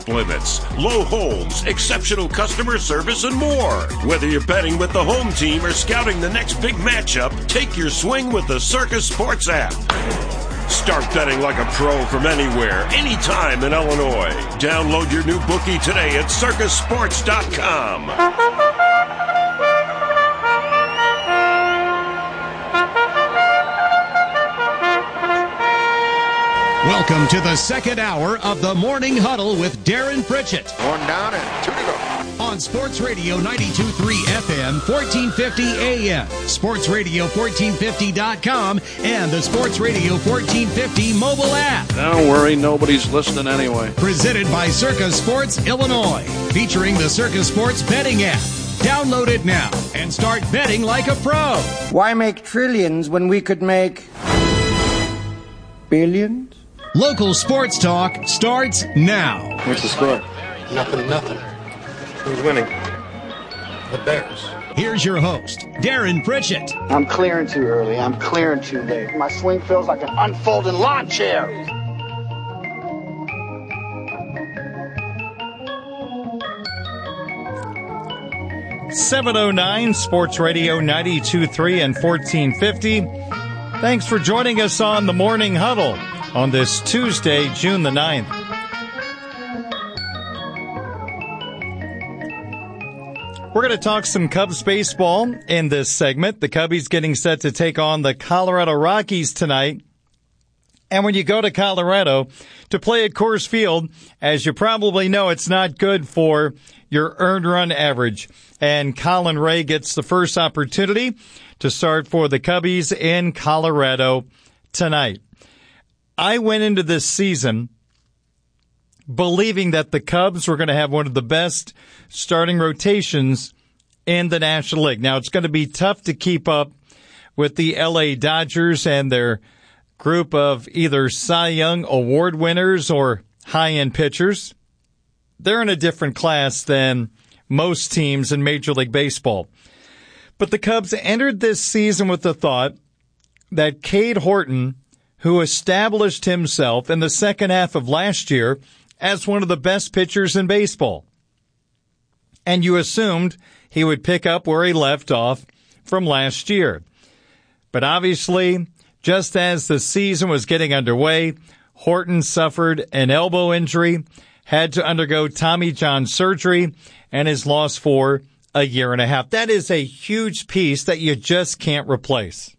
limits, low holds, exceptional customer service, and more. Whether you're betting with the home team or scouting the next big matchup, take your swing with the Circa Sports app. Start betting like a pro from anywhere, anytime in Illinois. Download your new bookie today at circasports.com. Welcome to the second hour of the Morning Huddle with Darren Pritchett. One down and two to go. On Sports Radio 92.3 FM, 1450 AM, sportsradio1450.com, and the Sports Radio 1450 mobile app. Don't worry, nobody's listening anyway. Presented by Circa Sports Illinois, featuring the Circa Sports betting app. Download it now and start betting like a pro. Why make trillions when we could make billions? Local sports talk starts now. What's the score? Nothing. Who's winning? The Bears. Here's your host, Darren Pritchett. I'm clearing too early. I'm clearing too late. My swing feels like an unfolding lawn chair. .709 Sports Radio 92.3 and 1450. Thanks for joining us on the Morning Huddle on this Tuesday, June the 9th. We're going to talk some Cubs baseball in this segment. The Cubbies getting set to take on the Colorado Rockies tonight. And when you go to Colorado to play at Coors Field, as you probably know, it's not good for your earned run average. And Colin Ray gets the first opportunity to start for the Cubbies in Colorado tonight. I went into this season believing that the Cubs were going to have one of the best starting rotations in the National League. Now, it's going to be tough to keep up with the LA Dodgers and their group of either Cy Young award winners or high-end pitchers. They're in a different class than most teams in Major League Baseball. But the Cubs entered this season with the thought that Cade Horton, who established himself in the second half of last year as one of the best pitchers in baseball, and you assumed he would pick up where he left off from last year. But obviously, just as the season was getting underway, Horton suffered an elbow injury, had to undergo Tommy John surgery, and is lost for a year and a half. That is a huge piece that you just can't replace.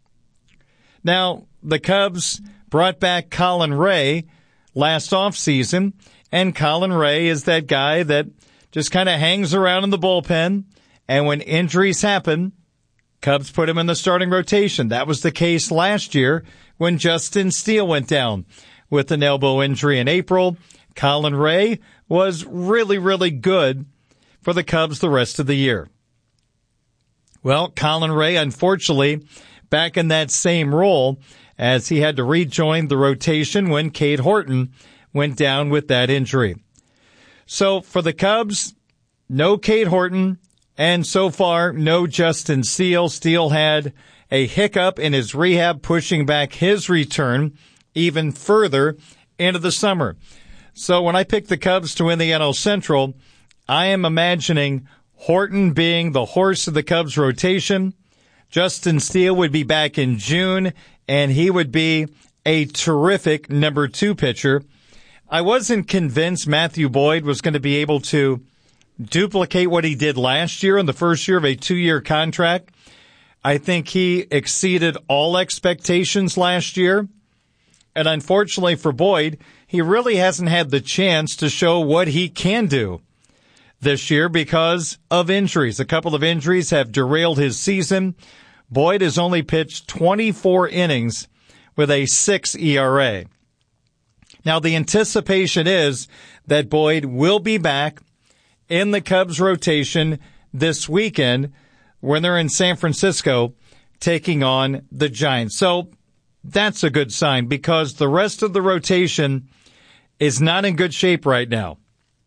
Now, the Cubs brought back Colin Ray last offseason, and Colin Ray is that guy that just kind of hangs around in the bullpen, and when injuries happen, Cubs put him in the starting rotation. That was the case last year when Justin Steele went down with an elbow injury in April. Colin Ray was really, really good for the Cubs the rest of the year. Well, Colin Ray, unfortunately, back in that same role as he had to rejoin the rotation when Cade Horton went down with that injury. So for the Cubs, no Cade Horton, and so far, no Justin Steele. Steele had a hiccup in his rehab, pushing back his return even further into the summer. So when I picked the Cubs to win the NL Central, I am imagining Horton being the horse of the Cubs rotation. Justin Steele would be back in June, and he would be a terrific number 2 pitcher. I wasn't convinced Matthew Boyd was going to be able to duplicate what he did last year in the first year of a 2-year contract. I think he exceeded all expectations last year. And unfortunately for Boyd, he really hasn't had the chance to show what he can do this year because of injuries. A couple of injuries have derailed his season. Boyd has only pitched 24 innings with a 6 ERA. Now, the anticipation is that Boyd will be back in the Cubs rotation this weekend when they're in San Francisco taking on the Giants. So that's a good sign because the rest of the rotation is not in good shape right now.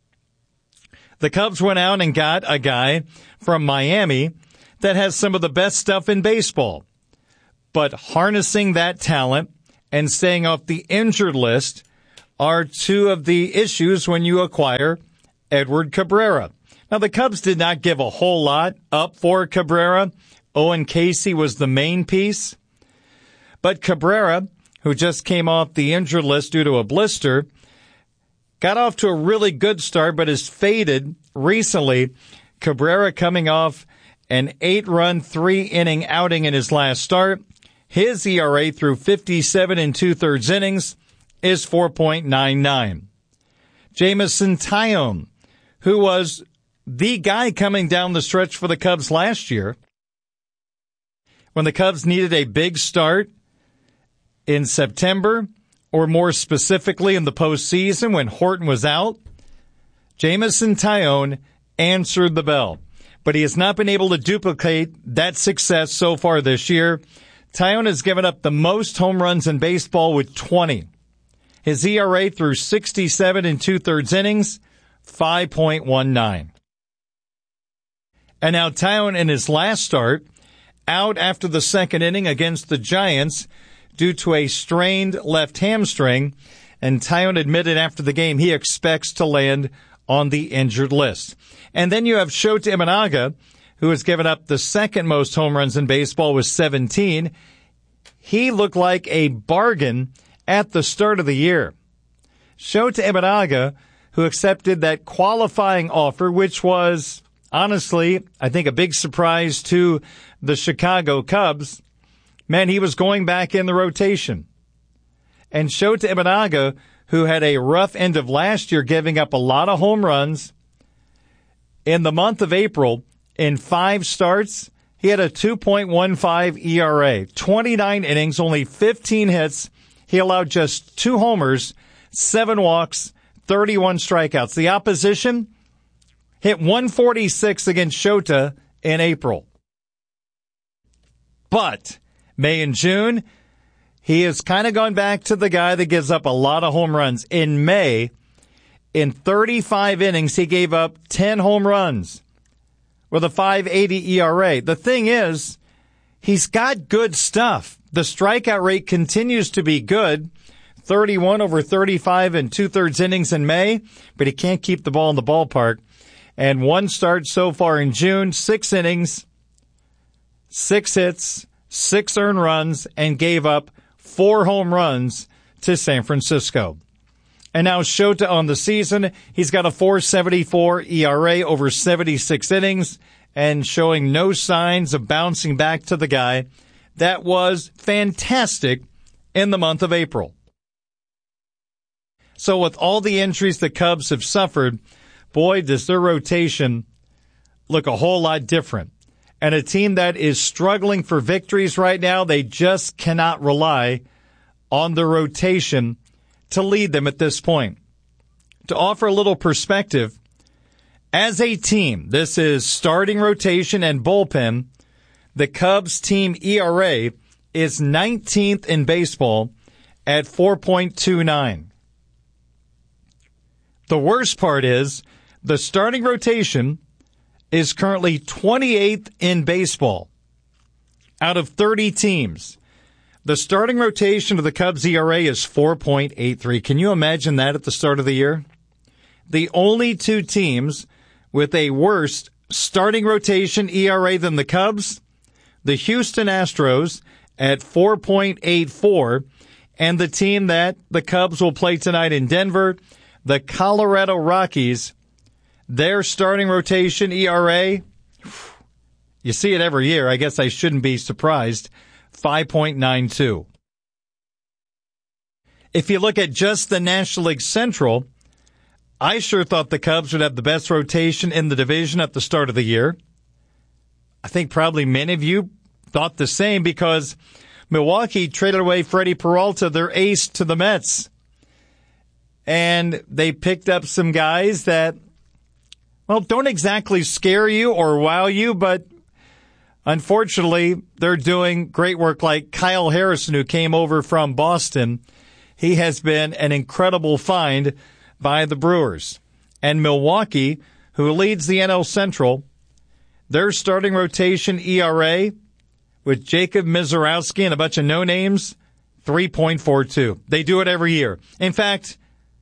The Cubs went out and got a guy from Miami that has some of the best stuff in baseball. But harnessing that talent and staying off the injured list are two of the issues when you acquire Edward Cabrera. Now, the Cubs did not give a whole lot up for Cabrera. Owen Casey was the main piece. But Cabrera, who just came off the injured list due to a blister, got off to a really good start, but has faded recently. Cabrera coming off an 8-run, 3-inning outing in his last start. His ERA through 57 2/3 innings is 4.99. Jameson Taillon, who was the guy coming down the stretch for the Cubs last year, when the Cubs needed a big start in September, or more specifically in the postseason when Horton was out, Jameson Taillon answered the bell. But he has not been able to duplicate that success so far this year. Taillon has given up the most home runs in baseball with 20. His ERA through 67 2/3 innings, 5.19. And now Taillon in his last start, out after the second inning against the Giants due to a strained left hamstring, and Taillon admitted after the game he expects to land on the injured list. And then you have Shota Imanaga, who has given up the second most home runs in baseball with 17. He looked like a bargain at the start of the year. Shota Imanaga, who accepted that qualifying offer, which was, honestly, I think a big surprise to the Chicago Cubs, meant he was going back in the rotation. And Shota Imanaga, who had a rough end of last year, giving up a lot of home runs, in the month of April, in 5 starts, he had a 2.15 ERA, 29 innings, only 15 hits. He allowed just 2 homers, 7 walks, 31 strikeouts. The opposition hit 146 against Shota in April. But May and June, he has kind of gone back to the guy that gives up a lot of home runs. In May, in 35 innings, he gave up 10 home runs with a 5.80 ERA. The thing is, he's got good stuff. The strikeout rate continues to be good, 31 over 35 2/3 innings in May, but he can't keep the ball in the ballpark. And 1 start so far in June, 6 innings, 6 hits, 6 earned runs, and gave up 4 home runs to San Francisco. And now Shota on the season, he's got a 4.74 ERA over 76 innings and showing no signs of bouncing back to the guy that was fantastic in the month of April. So with all the injuries the Cubs have suffered, boy, does their rotation look a whole lot different. And a team that is struggling for victories right now, they just cannot rely on the rotation to lead them at this point. To offer a little perspective, as a team, this is starting rotation and bullpen, the Cubs team ERA is 19th in baseball at 4.29. The worst part is the starting rotation is currently 28th in baseball out of 30 teams. The starting rotation of the Cubs ERA is 4.83. Can you imagine that at the start of the year? The only 2 teams with a worse starting rotation ERA than the Cubs, the Houston Astros at 4.84, and the team that the Cubs will play tonight in Denver, the Colorado Rockies, their starting rotation ERA, you see it every year. I guess I shouldn't be surprised. 5.92. If you look at just the National League Central, I sure thought the Cubs would have the best rotation in the division at the start of the year. I think probably many of you thought the same because Milwaukee traded away Freddie Peralta, their ace, to the Mets. And they picked up some guys that, well, don't exactly scare you or wow you, but unfortunately, they're doing great work, like Kyle Harrison, who came over from Boston. He has been an incredible find by the Brewers. And Milwaukee, who leads the NL Central, their starting rotation ERA with Jacob Misiorowski and a bunch of no-names, 3.42. They do it every year. In fact,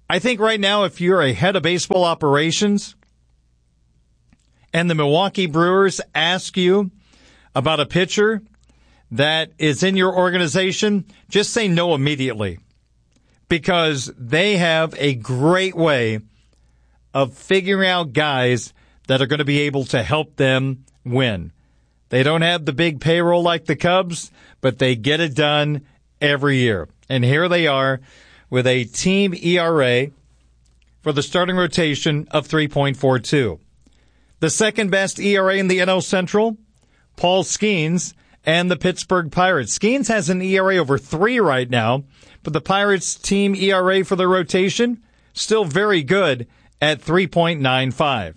I think right now, if you're a head of baseball operations and the Milwaukee Brewers ask you about a pitcher that is in your organization, just say no immediately, because they have a great way of figuring out guys that are going to be able to help them win. They don't have the big payroll like the Cubs, but they get it done every year. And here they are with a team ERA for the starting rotation of 3.42. The second best ERA in the NL Central, Paul Skeens and the Pittsburgh Pirates. Skeens has an ERA over 3 right now, but the Pirates team ERA for the rotation, still very good at 3.95.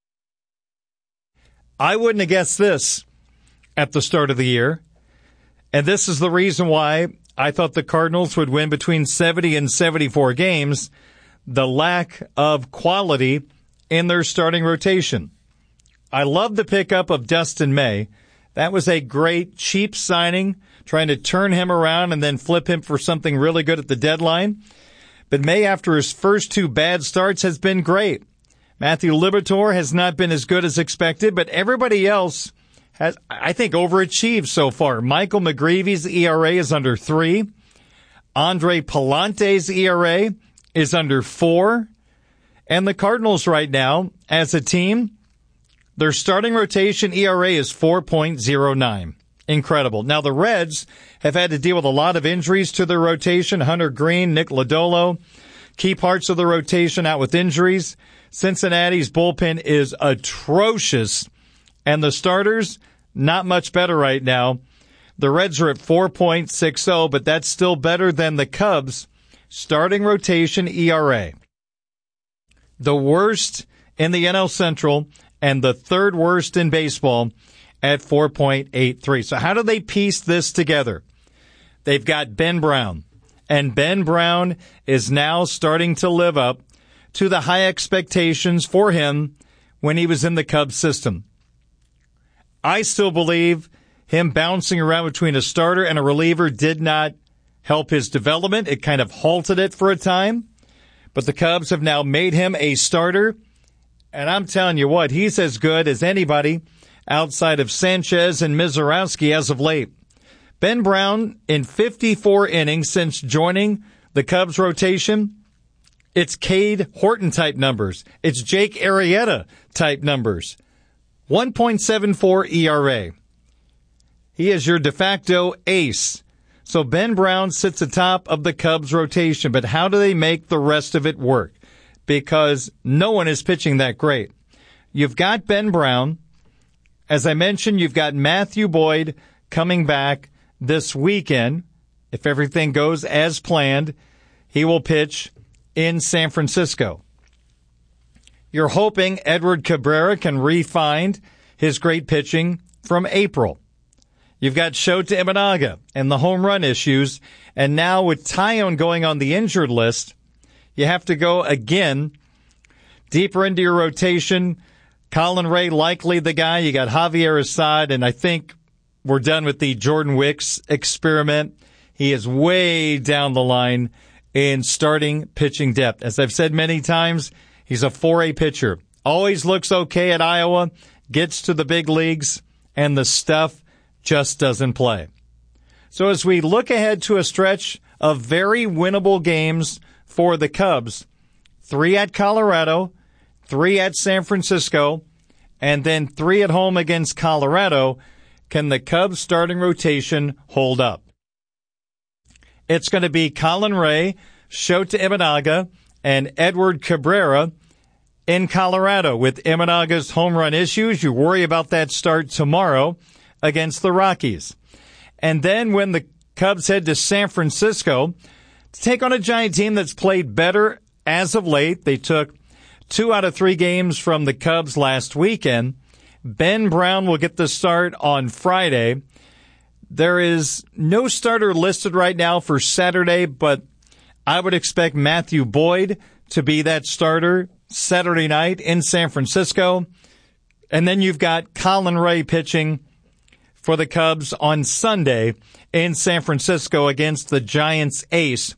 I wouldn't have guessed this at the start of the year, and this is the reason why I thought the Cardinals would win between 70 and 74 games, the lack of quality in their starting rotation. I love the pickup of Dustin May. That was a great, cheap signing, trying to turn him around and then flip him for something really good at the deadline. But May, after his first 2 bad starts, has been great. Matthew Liberatore has not been as good as expected, but everybody else has, I think, overachieved so far. Michael McGreevy's ERA is under 3. Andre Palante's ERA is under 4. And the Cardinals right now, as a team, their starting rotation ERA is 4.09. Incredible. Now, the Reds have had to deal with a lot of injuries to their rotation. Hunter Green, Nick Lodolo, key parts of the rotation out with injuries. Cincinnati's bullpen is atrocious. And the starters, not much better right now. The Reds are at 4.60, but that's still better than the Cubs' starting rotation ERA. The worst in the NL Central and the third worst in baseball at 4.83. So how do they piece this together? They've got Ben Brown, and Ben Brown is now starting to live up to the high expectations for him when he was in the Cubs system. I still believe him bouncing around between a starter and a reliever did not help his development. It kind of halted it for a time. But the Cubs have now made him a starter. And I'm telling you what, he's as good as anybody outside of Sanchez and Mizorowski as of late. Ben Brown, in 54 innings since joining the Cubs rotation, it's Cade Horton type numbers. It's Jake Arrieta type numbers. 1.74 ERA. He is your de facto ace. So Ben Brown sits atop of the Cubs rotation, but how do they make the rest of it work? Because no one is pitching that great. You've got Ben Brown. As I mentioned, you've got Matthew Boyd coming back this weekend. If everything goes as planned, he will pitch in San Francisco. You're hoping Edward Cabrera can re-find his great pitching from April. You've got Shota Imanaga and the home run issues. And now with Taillon going on the injured list, you have to go again deeper into your rotation. Colin Ray likely the guy. You got Javier Assad, and I think we're done with the Jordan Wicks experiment. He is way down the line in starting pitching depth. As I've said many times, he's a 4A pitcher. Always looks okay at Iowa, gets to the big leagues, and the stuff just doesn't play. So as we look ahead to a stretch of very winnable games for the Cubs, 3 at Colorado, 3 at San Francisco, and then 3 at home against Colorado, can the Cubs starting rotation hold up? It's going to be Colin Ray, Shota Imanaga, and Edward Cabrera in Colorado. With Imanaga's home run issues, you worry about that start tomorrow against the Rockies. And then when the Cubs head to San Francisco to take on a Giant team that's played better as of late, they took 2 out of 3 games from the Cubs last weekend. Ben Brown will get the start on Friday. There is no starter listed right now for Saturday, but I would expect Matthew Boyd to be that starter Saturday night in San Francisco. And then you've got Colin Ray pitching for the Cubs on Sunday in San Francisco against the Giants ace,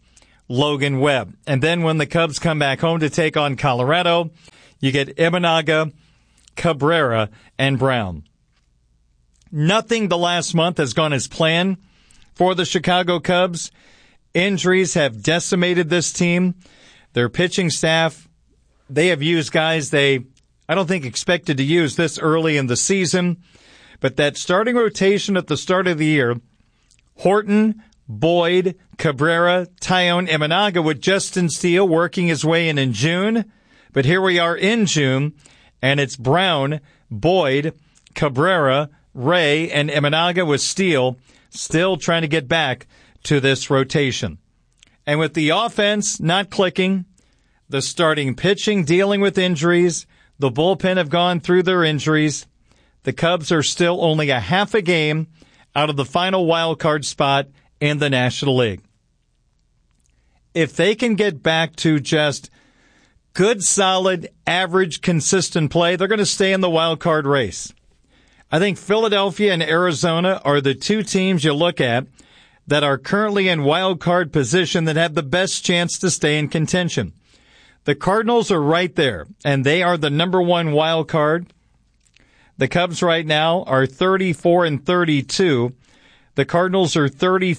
Logan Webb. And then when the Cubs come back home to take on Colorado, you get Imanaga, Cabrera, and Brown. Nothing the last month has gone as planned for the Chicago Cubs. Injuries have decimated this team. Their pitching staff, they have used guys I don't think expected to use this early in the season. But that starting rotation at the start of the year, Horton, Boyd, Cabrera, Taillon, Imanaga, with Justin Steele working his way in June. But here we are in June, and it's Brown, Boyd, Cabrera, Ray, and Imanaga with Steele still trying to get back to this rotation. And with the offense not clicking, the starting pitching dealing with injuries, the bullpen have gone through their injuries, the Cubs are still only a half a game out of the final wild card spot in the National League. If they can get back to just good, solid, average, consistent play, they're going to stay in the wild card race. I think Philadelphia and Arizona are the two teams you look at that are currently in wild card position that have the best chance to stay in contention. The Cardinals are right there, and they are the number one wild card. The Cubs right now are 34-32. The Cardinals are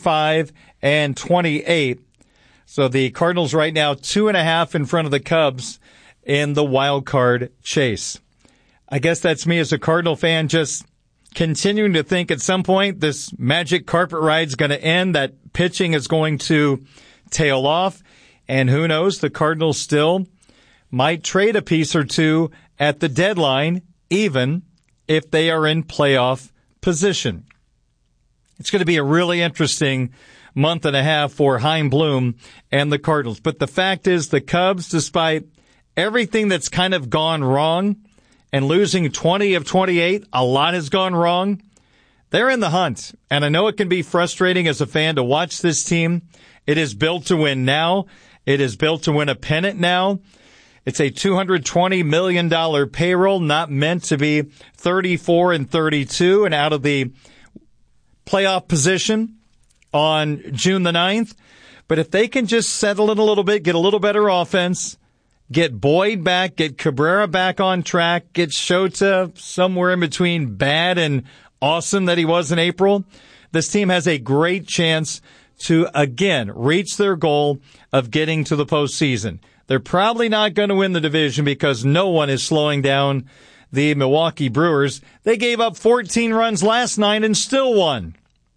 35-28. So the Cardinals right now 2.5 in front of the Cubs in the wild card chase. I guess that's me as a Cardinal fan just continuing to think at some point this magic carpet ride's going to end, that pitching is going to tail off, and who knows, the Cardinals still might trade a piece or two at the deadline, even if they are in playoff position. It's going to be a really interesting month and a half for Chaim Bloom and the Cardinals. But the fact is, the Cubs, despite everything that's kind of gone wrong and losing 20 of 28, a lot has gone wrong. They're in the hunt. And I know it can be frustrating as a fan to watch this team. It is built to win now. It is built to win a pennant now. It's a $220 million payroll, not meant to be 34-32 and out of the playoff position on June the 9th. But if they can just settle it a little bit, get a little better offense, get Boyd back, get Cabrera back on track, get Shota somewhere in between bad and awesome that he was in April, this team has a great chance to, again, reach their goal of getting to the postseason. They're probably not going to win the division because no one is slowing down the Milwaukee Brewers. They gave up 14 runs last night and still won.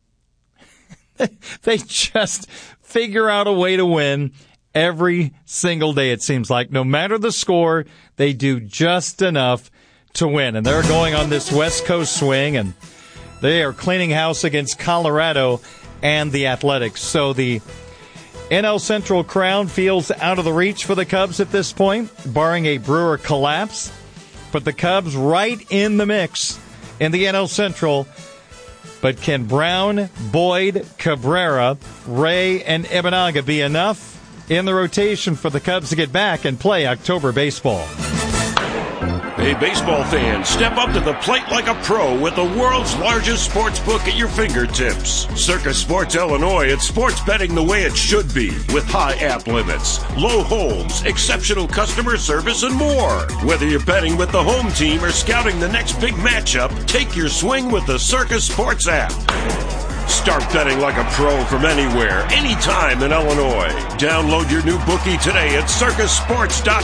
They just figure out a way to win every single day, it seems like. No matter the score, they do just enough to win. And they're going on this West Coast swing, and they are cleaning house against Colorado and the Athletics. So the NL Central crown feels out of the reach for the Cubs at this point, barring a Brewer collapse. But the Cubs right in the mix in the NL Central. But can Brown, Boyd, Cabrera, Ray, and Imanaga be enough in the rotation for the Cubs to get back and play October baseball? Hey, baseball fans, step up to the plate like a pro with the world's largest sports book at your fingertips. Circus Sports Illinois, it's sports betting the way it should be, with high app limits, low holds, exceptional customer service, and more. Whether you're betting with the home team or scouting the next big matchup, take your swing with the Circus Sports app. Start betting like a pro from anywhere, anytime in Illinois. Download your new bookie today at circusports.com.